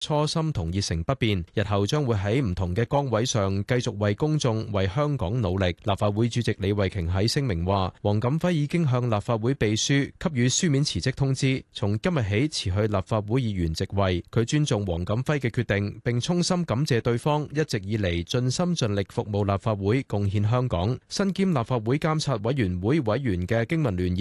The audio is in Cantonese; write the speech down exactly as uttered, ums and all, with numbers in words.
初心同熱誠不變，日後將會喺唔同嘅崗位上繼續為公眾、為香港努力。立法會主席李慧瓊喺聲明話，黃錦輝已經向立法會秘書給予書面辭職通知，從今日起辭去立法會議員席位。佢尊重黃錦輝嘅決定，並衷心感謝對方一直以嚟盡心盡力服務立法會，貢獻香港。身兼立法會監察委員會委員嘅經民聯